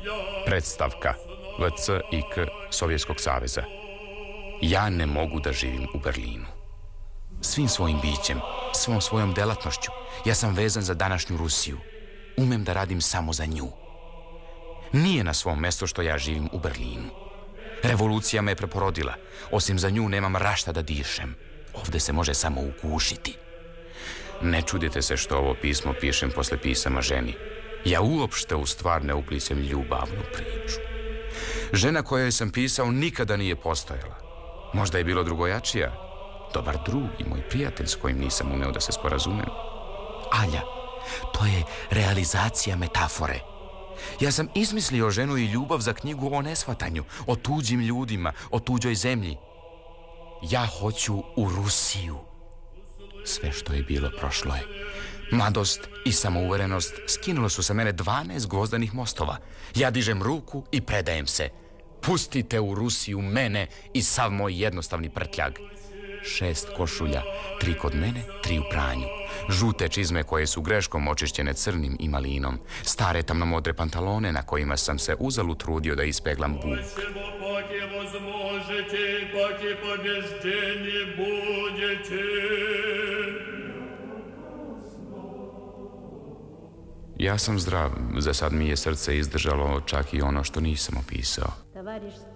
Predstavka VC i K Sovjetskog saveza. Ja ne mogu da živim u Berlinu. Svim svojim bićem, svom svojom delatnošću, ja sam vezan za današnju Rusiju. Umem da radim samo za nju. Nije na svom mjestu što ja živim u Berlinu. Revolucija me je preporodila. Osim za nju nemam rašta da dišem. Ovde se može samo ugušiti. Ne čudite se što ovo pismo pišem posle pisama ženi. Ja uopšte u stvar ne uplićem ljubavnu priču. Žena kojoj sam pisao nikada nije postojala. Možda je bilo drugojačija. Dobar drug i moj prijatelj s kojim nisam umeo da se sporazumem. Alja, to je realizacija metafore. Ja sam izmislio ženu i ljubav za knjigu o nesvatanju, o tuđim ljudima, o tuđoj zemlji. Ja hoću u Rusiju. Sve što je bilo prošlo je. Mladost i samouverenost skinulo su sa mene 12 gvozdanih mostova. Ja dižem ruku i predajem se. Pustite u Rusiju mene i sav moj jednostavni prtljag. 6 košulja, 3 kod mene, 3 u pranju. Žute čizme koje su greškom očišćene crnim i malinom. Stare tamnomodre pantalone na kojima sam se uzalud trudio da ispeglam buk. Ja sam zdrav, za sad mi je srce izdržalo čak i ono što nisam opisao.